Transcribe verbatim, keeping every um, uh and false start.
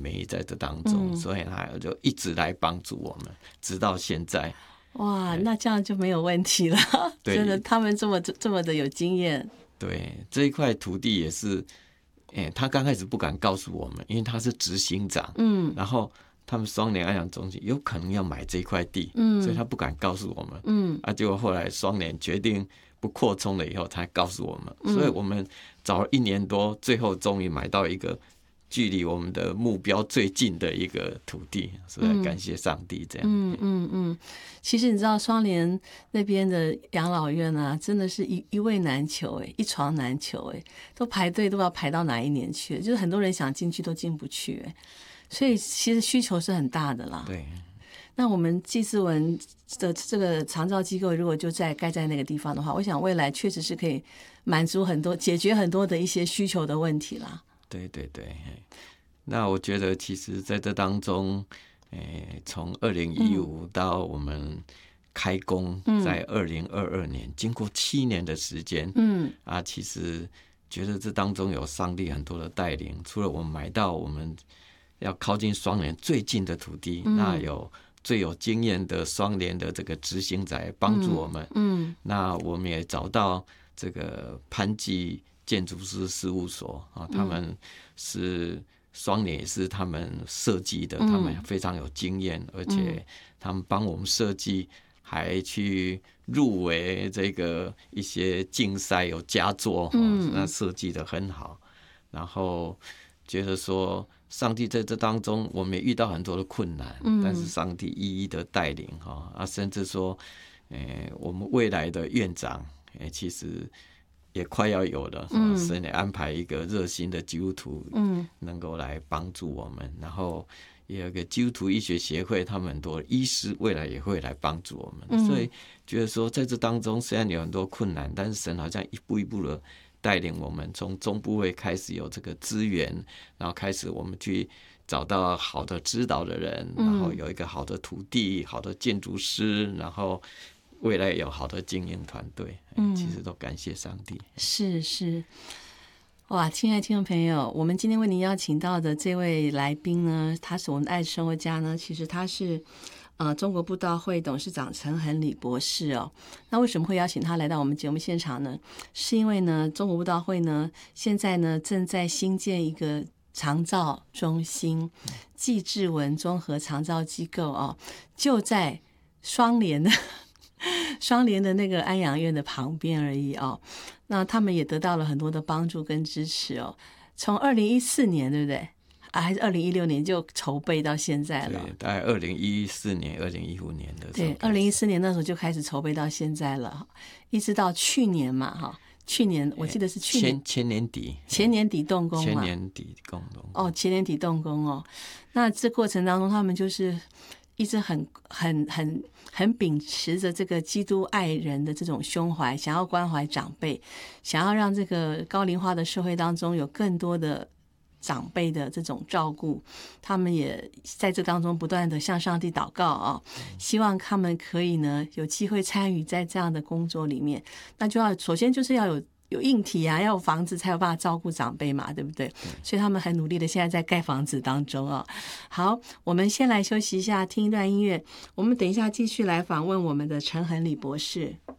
美在这当中，嗯、所以他就一直来帮助我们，直到现在。 哇，那这样就没有问题了。真的，他们这么这么的有经验。 对，这一块土地也是，欸、他刚开始不敢告诉我们，因为他是执行长，嗯，然后他们双联安养中心有可能要买这一块地，嗯，所以他不敢告诉我们，嗯，啊，结果后来双联决定不扩充了以后，才告诉我们，嗯、所以我们找了一年多，最后终于买到一个距离我们的目标最近的一个土地，所以感谢上帝这样。 嗯嗯嗯，其实你知道双连那边的养老院啊，真的是一一位难求哎，一床难求哎，都排队都要排到哪一年去，就是很多人想进去都进不去哎，所以其实需求是很大的啦。 对。 那我们纪思文的这个长照机构如果就在盖在那个地方的话，我想未来确实是可以满足很多解决很多的一些需求的问题啦。 对对对，那我觉得其实在这当中，诶，从二零一五到我们开工，在二零二二年，经过七年的时间，嗯啊，其实觉得这当中有上帝很多的带领。除了我们买到我们要靠近双连最近的土地，嗯、那有最有经验的双连的这个执行者帮助我们，嗯，嗯那我们也找到这个潘记建筑师事务所啊，他们是双联也是他们设计的，他们非常有经验，而且他们帮我们设计，还去入围这个一些竞赛有佳作，那设计的很好。然后觉得说，上帝在这当中，我们也遇到很多的困难，但是上帝一一的带领哈啊，甚至说，诶，我们未来的院长，诶，其实也快要有了，嗯，神也安排一个热心的基督徒，嗯，能够来帮助我们，然后也有一个基督徒医学协会，他们很多医师未来也会来帮助我们，嗯，所以觉得说在这当中虽然有很多困难，但是神好像一步一步的带领我们，从中部会开始有这个资源，然后开始我们去找到好的指导的人，然后有一个好的土地、好的建筑师，然后未来有好的经营团队，嗯，其实都感谢上帝。 是是，哇，亲爱的听众朋友，我们今天为您邀请到的这位来宾呢，他是我们的爱生活家呢，其实他是呃中国布道会董事长陈衡理博士哦。那为什么会邀请他来到我们节目现场呢？是因为呢，中国布道会呢现在呢正在新建一个长照中心，纪志文综合长照机构哦，就在双连的。双连的那个安养院的旁边而已哦，那他们也得到了很多的帮助跟支持哦。从二零一四年对不对啊？还是二零一六年就筹备到现在了？ 对，大概二零一四年、二零一五年的时候。 对，二零一四年那时候就开始筹备到现在了，一直到去年嘛哈。去年我记得是去年前前年底， 前年底动工嘛。 前年底动工哦，前年底动工哦。那这过程当中，他们就是一直很很很很秉持着这个基督爱人的这种胸怀，想要关怀长辈，想要让这个高龄化的社会当中有更多的长辈的这种照顾，他们也在这当中不断的向上帝祷告啊，希望他们可以呢有机会参与在这样的工作里面。那就要首先就是要有有硬体啊，要有房子才有办法照顾长辈嘛，对不对？所以他们很努力的现在在盖房子当中啊。好，我们先来休息一下，听一段音乐，我们等一下继续来访问我们的陈衡理博士。